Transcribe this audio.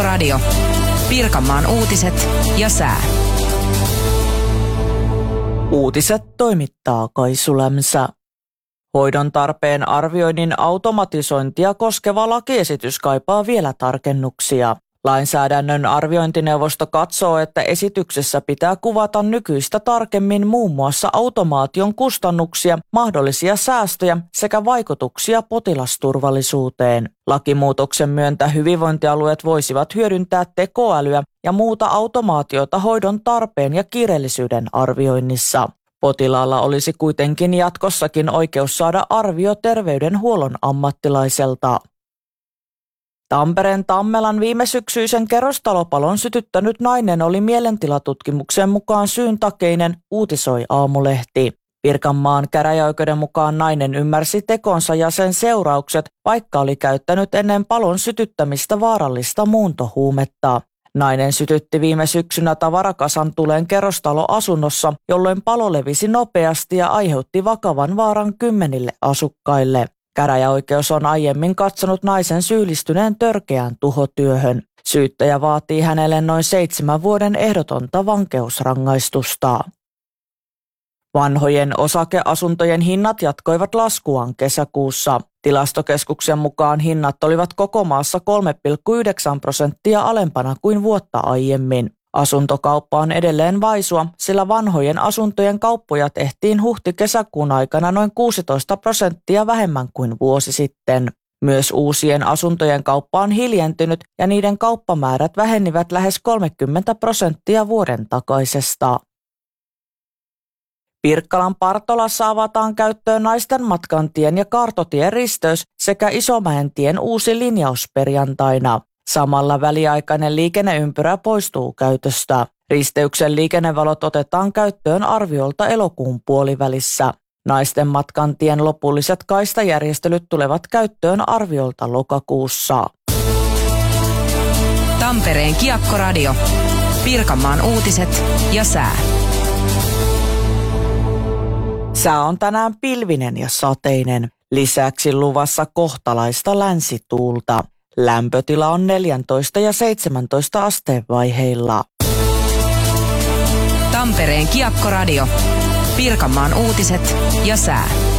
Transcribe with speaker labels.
Speaker 1: Radio. Pirkanmaan uutiset ja sää.
Speaker 2: Uutiset toimittaa Kaisu Lämsä. Hoidon tarpeen arvioinnin automatisointia koskeva lakiesitys kaipaa vielä tarkennuksia. Lainsäädännön arviointineuvosto katsoo, että esityksessä pitää kuvata nykyistä tarkemmin muun muassa automaation kustannuksia, mahdollisia säästöjä sekä vaikutuksia potilasturvallisuuteen. Lakimuutoksen myöntä hyvinvointialueet voisivat hyödyntää tekoälyä ja muuta automaatiota hoidon tarpeen ja kiireellisyyden arvioinnissa. Potilaalla olisi kuitenkin jatkossakin oikeus saada arvio terveydenhuollon ammattilaiselta. Tampereen Tammelan viimesyksyisen kerrostalopalon sytyttänyt nainen oli mielentilatutkimuksen mukaan syyntakeinen, uutisoi Aamulehti. Pirkanmaan käräjäoikeuden mukaan nainen ymmärsi tekonsa ja sen seuraukset, vaikka oli käyttänyt ennen palon sytyttämistä vaarallista muuntohuumetta. Nainen sytytti viime syksynä tavarakasan tuleen kerrostaloasunnossa, jolloin palo levisi nopeasti ja aiheutti vakavan vaaran 10 asukkaille. Käräjäoikeus on aiemmin katsonut naisen syyllistyneen törkeään tuhotyöhön. Syyttäjä vaatii hänelle noin 7 vuoden ehdotonta vankeusrangaistusta. Vanhojen osakeasuntojen hinnat jatkoivat laskuaan kesäkuussa. Tilastokeskuksen mukaan hinnat olivat koko maassa 3,9% alempana kuin vuotta aiemmin. Asuntokauppa on edelleen vaisua, sillä vanhojen asuntojen kauppoja tehtiin huhti-kesäkuun aikana noin 16% vähemmän kuin vuosi sitten. Myös uusien asuntojen kauppa on hiljentynyt ja niiden kauppamäärät vähenivät lähes 30% vuoden takaisesta. Pirkkalan Partolassa avataan käyttöön Naisten matkantien ja Kaartotien risteys sekä Isomäentien uusi linjaus perjantaina. Samalla väliaikainen liikenneympyrä poistuu käytöstä. Risteyksen liikennevalot otetaan käyttöön arviolta elokuun puolivälissä. Naisten matkantien lopulliset kaistajärjestelyt tulevat käyttöön arviolta lokakuussa.
Speaker 1: Tampereen Kiekko-radio. Pirkanmaan uutiset ja sää.
Speaker 2: Sää on tänään pilvinen ja sateinen. Lisäksi luvassa kohtalaista länsituulta. Lämpötila on 14 ja 17 asteen vaiheilla.
Speaker 1: Tampereen Kiekko-radio. Pirkanmaan uutiset ja sää.